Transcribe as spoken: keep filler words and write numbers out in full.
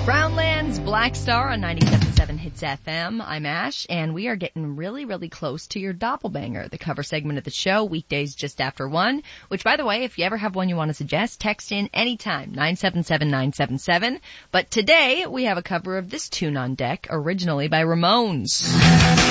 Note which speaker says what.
Speaker 1: Brownlands Black Star on ninety-seven point seven Hits F M. I'm Ash, and we are getting really, really close to your doppelbanger, the cover segment of the show, weekdays just after one, which, by the way, if you ever have one you want to suggest, text in anytime, nine seven seven nine seven seven. But today, we have a cover of this tune on deck, originally by Ramones.